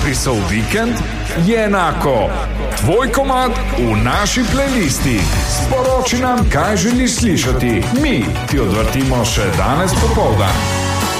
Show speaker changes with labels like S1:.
S1: napisal vikend, je enako tvoj komad v naši playlisti. Sporoči nam, kaj želiš slišati. Mi ti odvrtimo še danes popoldan.